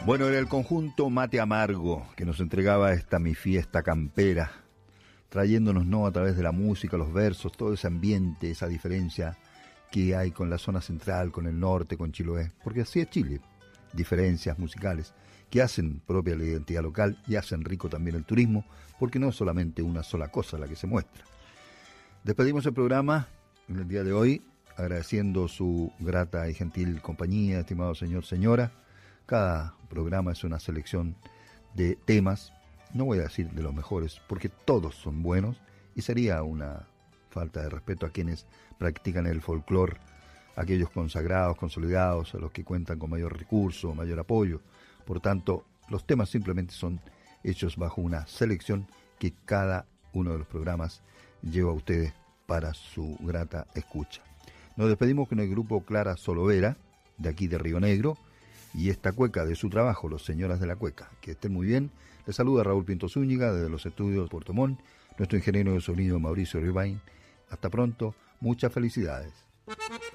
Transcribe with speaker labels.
Speaker 1: Bueno, era el conjunto Mate Amargo que nos entregaba esta Mi Fiesta Campera, trayéndonos a través de la música, los versos, todo ese ambiente, esa diferencia que hay con la zona central, con el norte, con Chiloé, porque así es Chile, diferencias musicales que hacen propia la identidad local y hacen rico también el turismo, porque no es solamente una sola cosa la que se muestra. Despedimos el programa en el día de hoy, agradeciendo su grata y gentil compañía, estimado señor, señora. Cada programa es una selección de temas, no voy a decir de los mejores, porque todos son buenos, y sería una falta de respeto a quienes practican el folclore, aquellos consagrados, consolidados, a los que cuentan con mayor recurso, mayor apoyo. Por tanto, los temas simplemente son hechos bajo una selección que cada uno de los programas lleva a ustedes para su grata escucha. Nos despedimos con el grupo Clara Solovera, de aquí de Río Negro, y esta cueca de su trabajo, Los Señoras de la Cueca. Que estén muy bien. Les saluda Raúl Pinto Zúñiga desde los estudios de Puerto Montt, nuestro ingeniero de sonido Mauricio Rivain. Hasta pronto, muchas felicidades.